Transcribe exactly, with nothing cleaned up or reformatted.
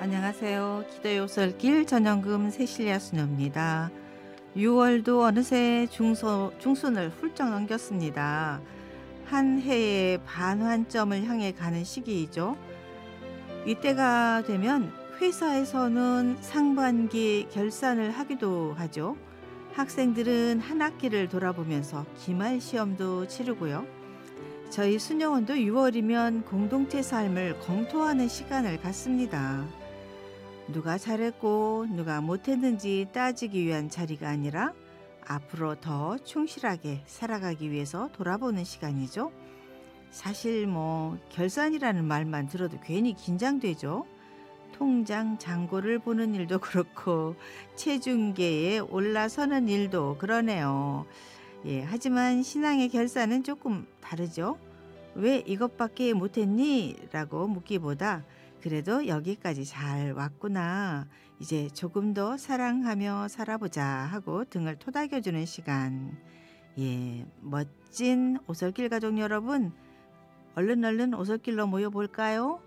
안녕하세요. 기도의 오솔길 전영금 세실리아 수녀입니다. 유월도 어느새 중소, 중순을 훌쩍 넘겼습니다. 한 해의 반환점을 향해 가는 시기이죠. 이때가 되면 회사에서는 상반기 결산을 하기도 하죠. 학생들은 한 학기를 돌아보면서 기말 시험도 치르고요. 저희 수녀원도 유월이면 공동체 삶을 검토하는 시간을 갖습니다. 누가 잘했고 누가 못했는지 따지기 위한 자리가 아니라 앞으로 더 충실하게 살아가기 위해서 돌아보는 시간이죠. 사실 뭐 결산이라는 말만 들어도 괜히 긴장되죠. 통장 잔고를 보는 일도 그렇고 체중계에 올라서는 일도 그러네요. 예, 하지만 신앙의 결산은 조금 다르죠. 왜 이것밖에 못했니? 라고 묻기보다 그래도 여기까지 잘 왔구나. 이제 조금 더 사랑하며 살아보자 하고 등을 토닥여주는 시간. 예, 멋진 오솔길 가족 여러분, 얼른 얼른 오솔길로 모여볼까요?